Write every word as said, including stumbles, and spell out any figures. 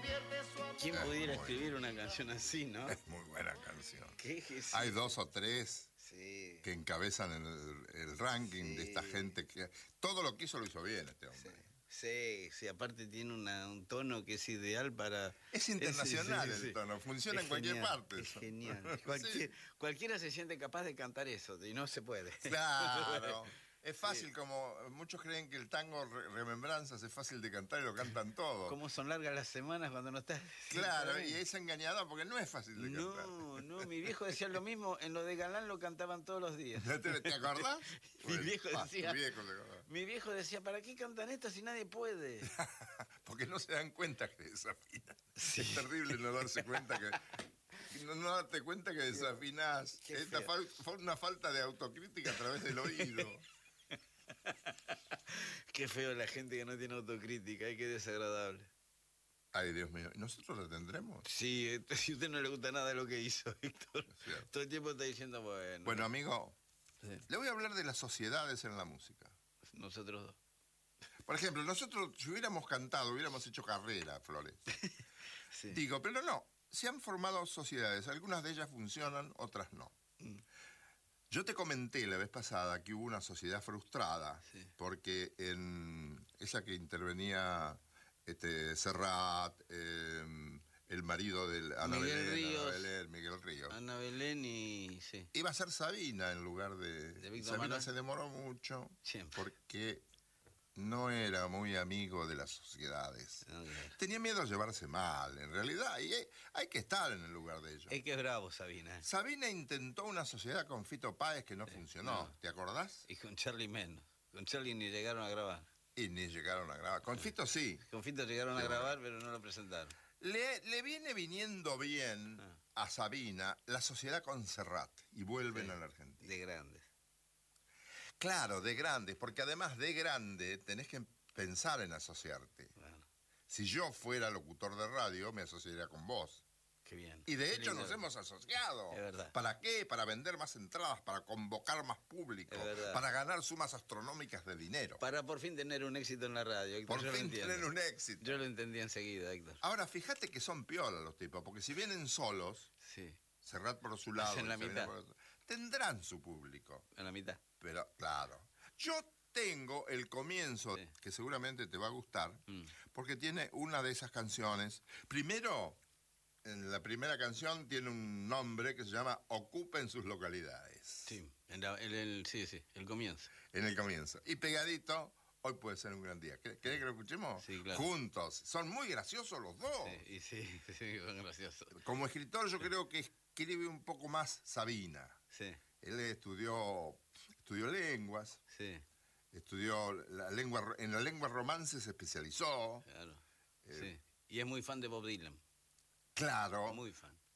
¿Quién Es pudiera muy- escribir una canción así, no? Es muy buena canción. ¿Qué es? Hay dos o tres Sí. que encabezan el, el ranking Sí. de esta gente que todo lo que hizo lo hizo bien este hombre. Sí, sí, aparte tiene una, un tono que es ideal para... Es internacional sí, sí, sí. el tono, funciona Es en cualquier genial, parte. Es eso. genial. Sí. Cualquier- Cualquiera se siente capaz de cantar eso y no se puede. Claro. Es fácil, Sí. como muchos creen que el tango Re- Remembranzas es fácil de cantar y lo cantan todos. ¿Cómo son largas las semanas cuando no estás? Claro, y es engañador porque no es fácil de cantar. No, no, mi viejo decía lo mismo, en lo de Galán lo cantaban todos los días. ¿Te, te acordás? Mi Bueno, viejo pa, decía, tu viejo le acordás. mi viejo decía, ¿para qué cantan esto si nadie puede? Porque no se dan cuenta que desafinan. Es terrible no darse cuenta que... No, no darte cuenta que desafinás. Qué Esta feo. fal- fue una falta de autocrítica a través del oído. Qué feo la gente que no tiene autocrítica, ay, qué desagradable. Ay, Dios mío. ¿Y nosotros la tendremos? Sí, eh, si a usted no le gusta nada de lo que hizo, Víctor, Es cierto. todo el tiempo está diciendo, bueno, Bueno, amigo, sí, le voy a hablar de las sociedades en la música. nosotros dos. Por ejemplo, nosotros, si hubiéramos cantado, hubiéramos hecho carrera, Flores. Sí. Digo, pero no, se han formado sociedades, algunas de ellas funcionan, otras no. Mm. Yo te comenté la vez pasada que hubo una sociedad frustrada, Sí. porque en esa que intervenía este, Serrat, eh, el marido de Ana Miguel Belén, Ríos. Ana Belén, Miguel Ríos. Ana Belén y... sí, Iba a ser Sabina en lugar de... De y Víctor Sabina Manuel. se demoró mucho Siempre. porque no era muy amigo de las sociedades. No, claro. Tenía miedo a llevarse mal, en realidad, y hay, hay que estar en el lugar de ellos. Es que es bravo, Sabina. Sabina intentó una sociedad con Fito Páez que no funcionó, no. ¿te acordás? Y con Charlie menos. Con Charlie ni llegaron a grabar. Y ni llegaron a grabar. Con Fito sí. Con Fito llegaron a Qué grabar, pero no lo presentaron. Le, le viene viniendo bien Ah. a Sabina la sociedad con Serrat y vuelven Sí. a la Argentina. De grandes. Claro, de grandes, porque además de grande tenés que pensar en asociarte. Bueno, Si yo fuera locutor de radio, me asociaría con vos. qué bien. Y de Qué hecho lindo. nos hemos asociado. Es verdad. ¿Para qué? Para vender más entradas, para convocar más público, Es verdad. para ganar sumas astronómicas de dinero. Para por fin tener un éxito en la radio, Héctor. Por yo lo fin entiendo. tener un éxito. Yo lo entendí enseguida, Héctor. Ahora, fíjate que son piolas los tipos, porque si vienen solos, Sí, Serrat por su lado, Hacen la y Sabina mitad. por otro, tendrán su público. a la mitad. Pero, claro, yo tengo el comienzo, Sí. que seguramente te va a gustar, Mm. porque tiene una de esas canciones. Primero, en la primera canción tiene un nombre que se llama Ocupen sus localidades. Sí, en la- el, el- sí, sí, el comienzo. En el comienzo. Y pegadito, hoy puede ser un gran día. ¿Querés querés que lo escuchemos? Sí, claro. Juntos. Son muy graciosos los dos. Sí, y sí, sí, son graciosos. Como escritor yo creo que escribe un poco más Sabina. Sí, Él estudió, estudió lenguas, sí, estudió la lengua, en la lengua romance se especializó. claro. Eh, Sí. Y es muy fan de Bob Dylan. Claro. Muy fan.